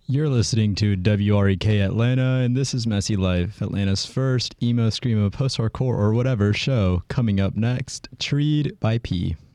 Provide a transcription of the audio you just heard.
You're listening to WREK Atlanta, and this is Messy Life, Atlanta's first emo, screamo, post-hardcore, or whatever show. Coming up next, Treed by P.